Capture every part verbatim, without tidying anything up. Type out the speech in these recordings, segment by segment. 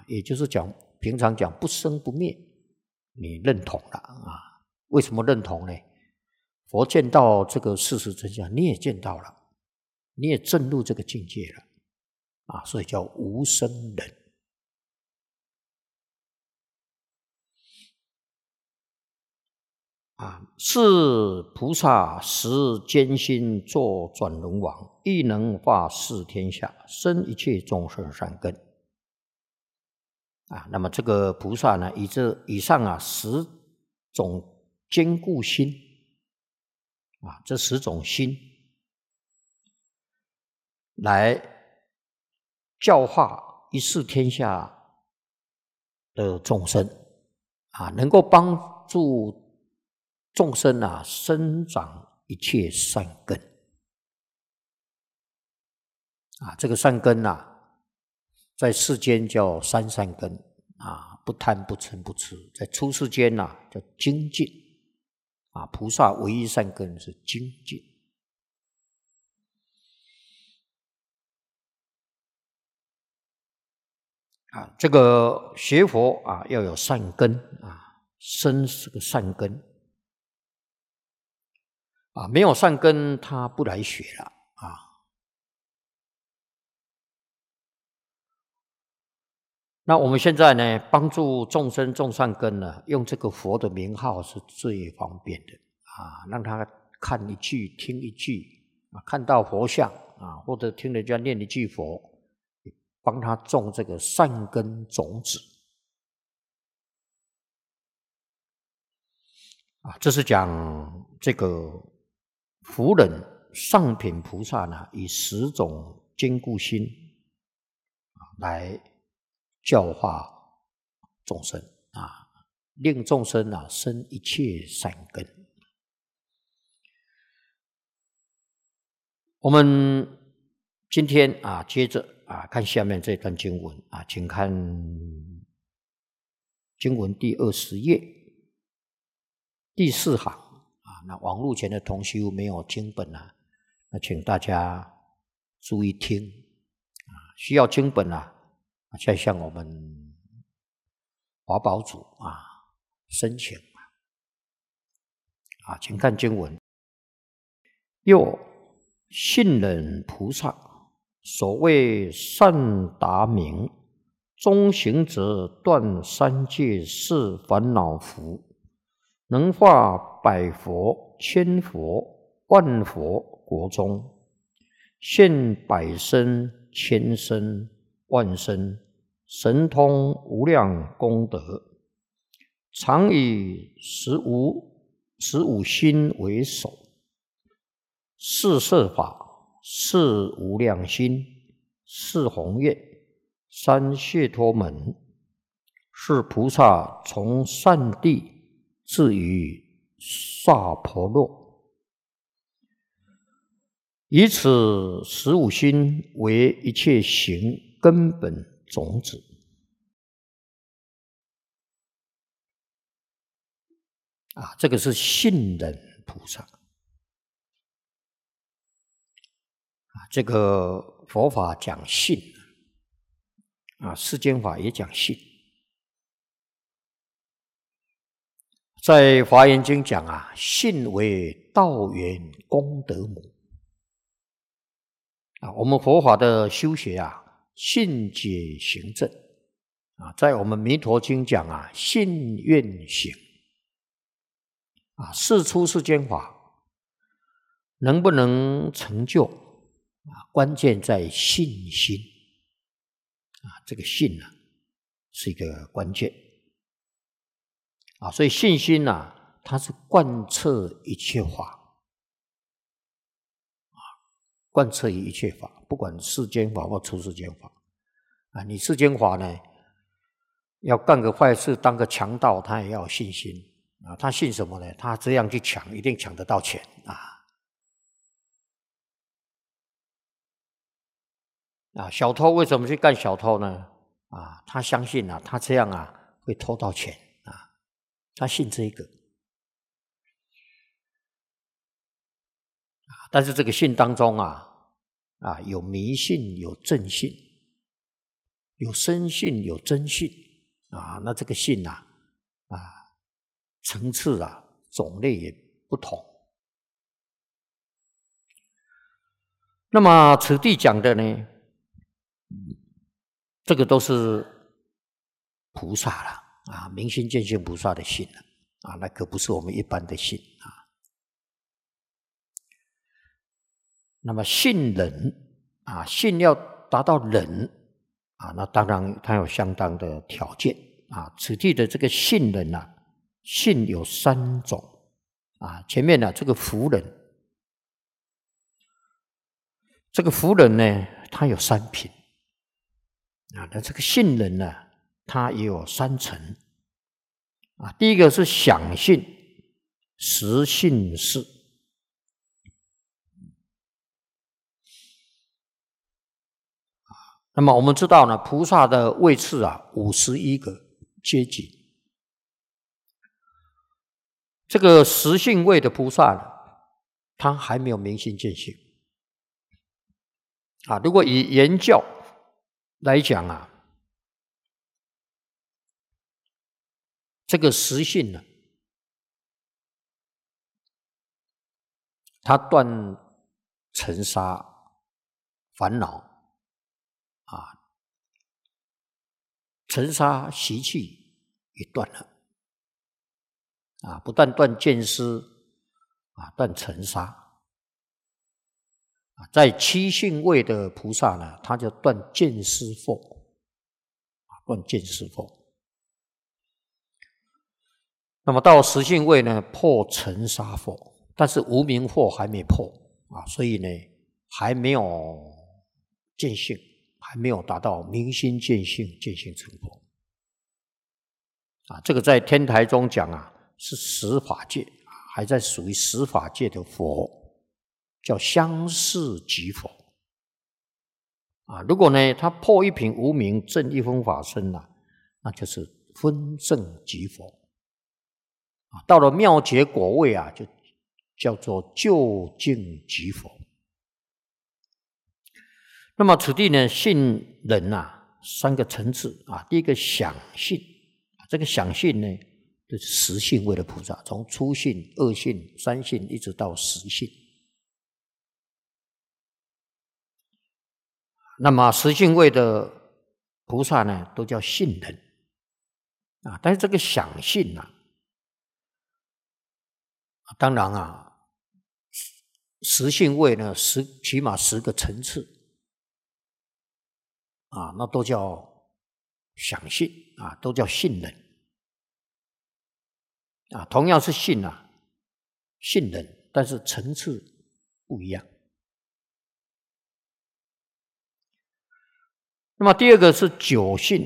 啊，也就是讲平常讲不生不灭，你认同了啊？为什么认同呢？佛见到这个事实真相，你也见到了，你也证入这个境界了啊，所以叫无生忍。啊，是菩萨实坚心作转轮王，亦能化世天下，生一切众生善根。啊，那么这个菩萨呢，以这以上啊十种坚固心，啊，这十种心来教化一世天下的众生，啊，能够帮助众生啊，生长一切善根啊，这个善根啊，在世间叫三善根啊，不贪不嗔不痴；在出世间呐、啊，叫精进啊。菩萨唯一善根是精进啊。这个学佛啊，要有善根啊，生是个善根。啊，没有善根，他不来学了啊。那我们现在呢，帮助众生种善根呢，用这个佛的名号是最方便的啊，让他看一句、听一句啊，看到佛像啊，或者听人家念一句佛，帮他种这个善根种子啊。这是讲这个福人上品菩萨呢，以十种坚固心啊来教化众生啊，令众生啊生一切善根。我们今天啊，接着啊看下面这段经文啊，请看经文第二十页第四行啊。那网络前的同修没有经本啊，那请大家注意听啊，需要经本啊，再向我们华宝主啊申请啊，请看经文。又信忍菩萨，所谓善达明，中行者断三界是烦恼福，能化百佛、千佛、万佛国中，现百身、千身、万身，神通无量功德，常以十五十五心为首，是摄法，是无量心，是宏愿，三解脱门，是菩萨从善地至于萨婆若，以此十五心为一切行根本种子。啊，这个是信忍菩萨。啊，这个佛法讲信啊，世间法也讲信。在华严经讲啊，信为道源功德母啊。我们佛法的修学啊，信解行证啊。在我们弥陀经讲啊，信愿行啊。世出世间法能不能成就啊，关键在信心啊。这个信呢、啊，是一个关键啊。所以信心呢、啊，它是贯彻一切法啊，贯彻于一切法，不管世间法或出世间法啊。你世间法呢，要干个坏事，当个强盗，他也要有信心啊。他信什么呢？他这样去抢，一定抢得到钱啊。啊，小偷为什么去干小偷呢？啊，他相信啊，他这样啊会偷到钱啊，他信这个。啊，但是这个信当中啊，啊有迷信，有正信， 有生信，有真信啊。那这个信啊，啊，层次啊，种类也不同。那么此地讲的呢，这个都是菩萨了啊，明心见性菩萨的信了啊，那可不是我们一般的信啊。那么信忍啊，信要达到忍啊，那当然它有相当的条件啊。此地的这个信忍啊，信有三种啊。前面呢、啊、这个福忍，这个福忍呢，它有三品啊。那这个信忍呢，它也有三层啊。第一个是想信，实信是。那么我们知道呢，菩萨的位次啊，五十一个阶级。这个实性位的菩萨呢，他还没有明心见性啊。如果以言教来讲啊，这个实性呢，他断尘沙烦恼。啊，尘沙习气也断了啊，不但断见思啊，断尘沙啊。在七性位的菩萨呢，他就断见思惑啊，断见思惑。那么到实性位呢，破尘沙惑，但是无明惑还没破啊，所以呢，还没有见性。还没有达到明心见性，见性成佛啊！这个在天台中讲啊，是十法界，还在属于十法界的佛，叫相似即佛啊。如果呢，他破一品无明，证一分法身啊，那就是分证即佛啊。到了妙觉果位啊，就叫做究竟即佛。那么此地呢，信忍啊，三个层次啊。第一个想信，这个想信呢，就是实性位的菩萨，从初信、二信、三信一直到实信。那么实性位的菩萨呢，都叫信忍啊。但是这个想信啊，当然啊，实性位呢，十起码十个层次。啊，那都叫想信啊，都叫信忍啊。同样是信啊，信忍，但是层次不一样。那么第二个是九信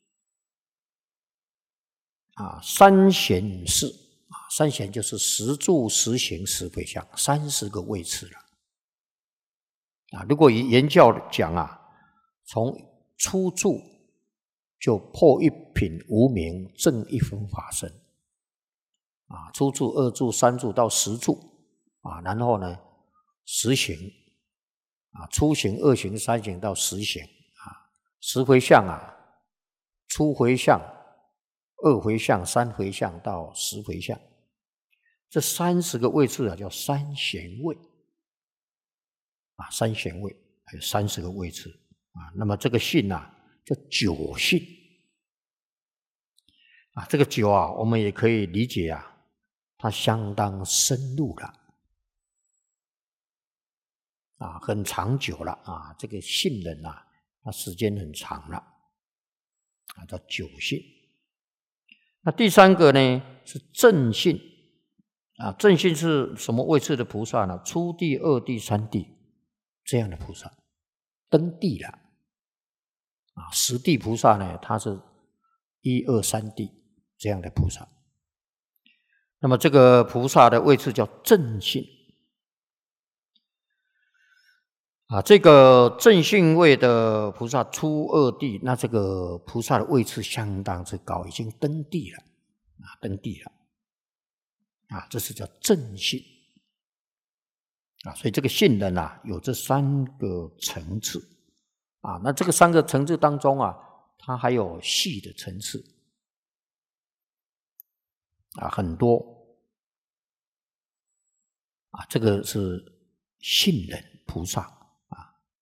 啊，三贤士啊，三贤就是十住、十行、十回向，三十个位次了啊。如果以言教讲啊，从初住就破一品无明，证一分法身啊。初住、二住、三住到十住啊，然后呢，十行啊，初行、二行、三行到十行啊，十回向啊，初回向、二回向、三回向到十回向，这三十个位次啊，叫三贤位啊，三贤位还有三十个位次。啊，那么这个信啊，叫九信啊。这个九啊，我们也可以理解啊，它相当深入了啊，很长久了啊。这个信忍啊，它时间很长了啊，叫九信。那第三个呢是正信啊，正信是什么位次的菩萨呢？初地、二地、三地这样的菩萨，登地了。啊，十地菩萨呢，他是一二三地这样的菩萨。那么这个菩萨的位置叫正信啊。这个正信位的菩萨初二地，那这个菩萨的位置相当之高，已经登地了啊，登地了啊，这是叫正信啊。所以这个信人啊，有这三个层次。啊，那这个三个层次当中啊， 它还有细的层次啊，很多啊，这个是信忍菩萨。